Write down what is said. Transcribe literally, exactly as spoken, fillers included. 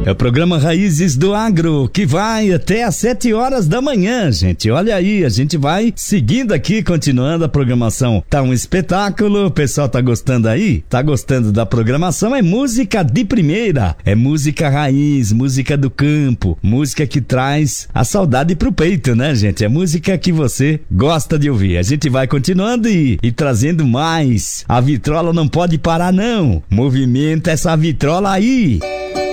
É o programa Raízes do Agro, que vai até às sete horas da manhã, gente. Olha aí, a gente vai seguindo aqui, continuando a programação. Tá um espetáculo, o pessoal tá gostando aí? Tá gostando da programação? É música de primeira, é música raiz, música do campo, música que traz a saudade pro peito, né, gente? É música que você gosta de ouvir. A gente vai continuando e, e trazendo mais. A vitrola não pode parar, não. Movimenta essa vitrola aí.